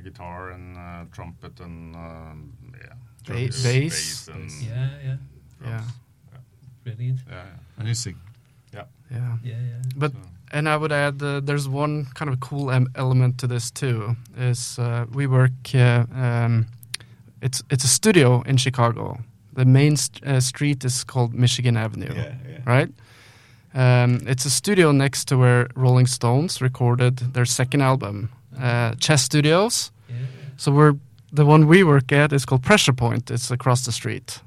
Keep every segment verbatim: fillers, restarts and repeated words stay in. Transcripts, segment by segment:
guitar and uh, trumpet and um, yeah, Bass. bass, bass and Yeah, yeah. Yeah. Brilliant. yeah, yeah. And you sing. Yeah. Yeah. Yeah, yeah. But and I would add uh, there's one kind of cool em- element to this too. Is uh, we work. Uh, um, it's it's a studio in Chicago. The main st- uh, street is called Michigan Avenue. Yeah, yeah. Right. Um, it's a studio next to where Rolling Stones recorded their second album, uh, Chess Studios. Yeah, So we're the one we work at is called Pressure Point. It's across the street.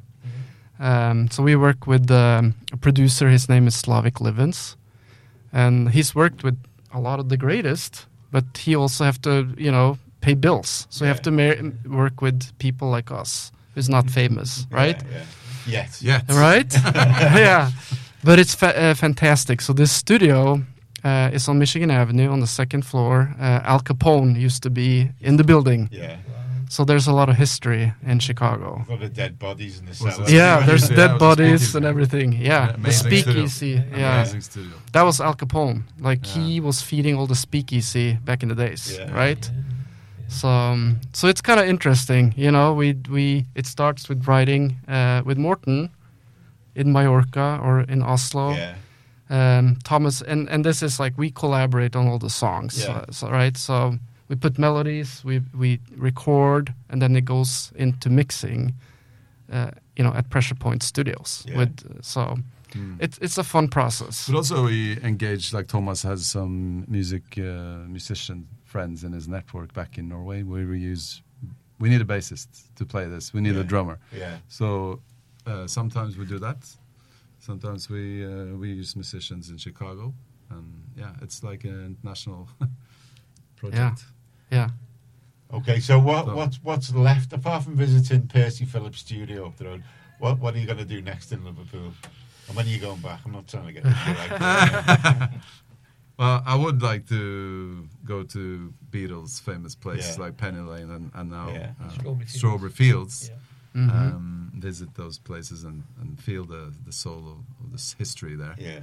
Um, so we work with um, a producer. His name is Slavik Livens, and he's worked with a lot of the greatest. But he also have to, you know, pay bills. So you have to mar- work with people like us, who's not famous, right? Yeah, yeah. Yes. Yes. Right? Yeah. But it's fa- uh, fantastic. So this studio uh, is on Michigan Avenue on the second floor. Uh, Al Capone used to be in the building. Yeah. So there's a lot of history in Chicago. A lot of dead bodies in the Was cellar. it- Yeah, there's Yeah, dead the bodies speakeasy. and everything. Yeah, the Amazing studio. speakeasy. Yeah, Amazing studio. that was Al Capone. Like Yeah. he was feeding all the speakeasy back in the days, Yeah. right? So, um, so it's kind of interesting, you know. We we it starts with writing uh, with Morten in Mallorca or in Oslo. Yeah. Um, Thomas, and and this is like we collaborate on all the songs, Yeah. uh, so, right? So we put melodies, we we record, and then it goes into mixing, uh, you know, at Pressure Point Studios. Yeah. With uh, so Mm. it's it's a fun process. But also we engage, like Thomas has some music uh, musician friends in his network back in Norway where we use, we need a bassist to play this, we need Yeah. a drummer. Yeah. So uh, sometimes we do that, sometimes we uh, we use musicians in Chicago, and yeah, it's like an international project. Yeah, Okay, so what So- what's what's left apart from visiting Percy Phillips' studio up the road? What what are you going to do next in Liverpool? And when are you going back? I'm not trying to get into like Well, I would like to go to Beatles' famous places Yeah. like Penny Lane and, and now Yeah. uh, Strawberry Fields. Strawberry Fields. Yeah. Mhm. Um, visit those places and, and feel the, the soul of, of this history there. yeah.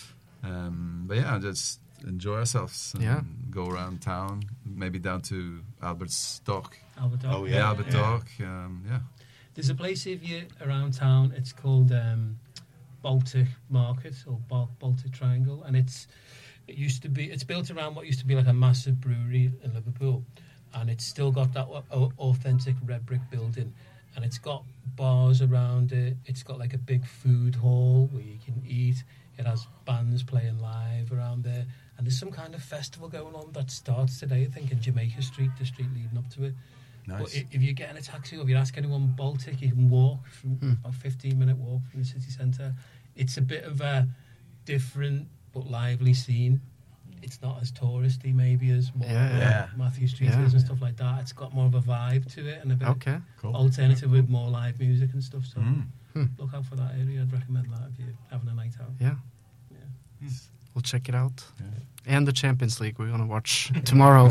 Um, but yeah, just enjoy ourselves and Yeah. go around town, maybe down to Albert's Dock. Albert Dock. Oh, Yeah, Yeah, Albert yeah. Dock. Um, yeah. There's a place if you're around town. It's called um, Baltic Market or Bal- Baltic Triangle, and it's it used to be. It's built around what used to be like a massive brewery in Liverpool, and it's still got that au- au- authentic red brick building, and it's got bars around it. It's got like a big food hall where you can eat. It has bands playing live around there, and there's some kind of festival going on that starts today. I think in Jamaica Street, the street leading up to it. But Nice. i- if you get in a taxi or if you ask anyone Baltic, you can walk from Mm. about fifteen minute walk from the city centre. It's a bit of a different but lively scene. It's not as touristy maybe as what Yeah, yeah. Matthew Street Yeah. is and stuff like that. It's got more of a vibe to it and a bit Okay. Cool. alternative with more live music and stuff. So Mm. Hmm. look out for that area. I'd recommend that if you're having a night out. Yeah. Yeah. We'll check it out. Yeah. And the Champions League we're gonna watch tomorrow.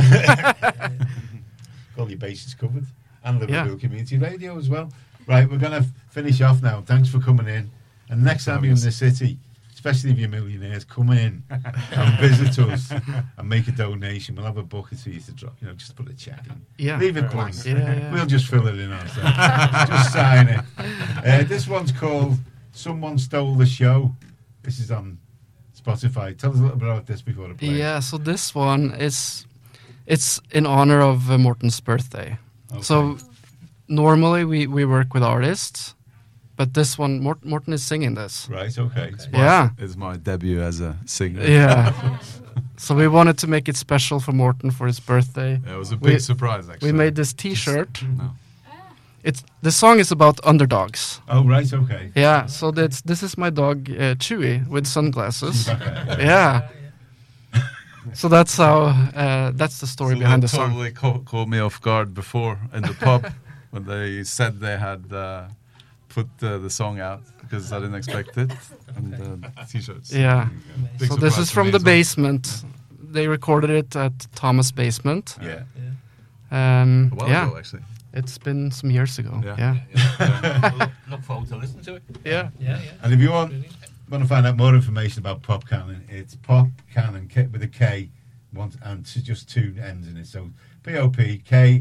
All your bases covered. And Liverpool Yeah. Community Radio as well. Right, we're going to finish off now. Thanks for coming in. And next time you're in the city, especially if you're millionaires, come in and visit us and make a donation. We'll have a bucket for you to drop. You know, just put a check in. Yeah. Leave it blank. Yeah, yeah. We'll just fill it in ourselves. Just sign it. Uh, this one's called Someone Stole the Show. This is on Spotify. Tell us a little bit about this before the play. Yeah, so this one is it's in honor of uh, Morten's birthday. Okay. So normally we, we work with artists, but this one Mort- Morten is singing this. Right, okay. Okay. Yeah. It's my debut as a singer. Yeah. So we wanted to make it special for Morten for his birthday. Yeah, it was a big We- surprise, actually. We made this T-shirt. No. It's the song is about underdogs. Oh, right, okay. Yeah. So that's this is my dog uh, Chewy with sunglasses. Okay. Yeah. So that's how uh, that's the story So behind that the song. totally ca- caught me off guard before in the pub when they said they had uh, put uh, the song out because I didn't expect it. And uh, t-shirts. Yeah. Big So this surprise is for from me the as well. basement. They recorded it at Thomas' basement. Yeah. Yeah. Um, A while yeah, ago, actually. it's been some years ago. Yeah. Yeah. Yeah. look, look forward to listening to it. Yeah. Yeah, yeah. And if you want Brilliant. want to find out more information about Pop Cannon, it's Pop Cannon K- with a K, one and t- just two N's in it. So P O P K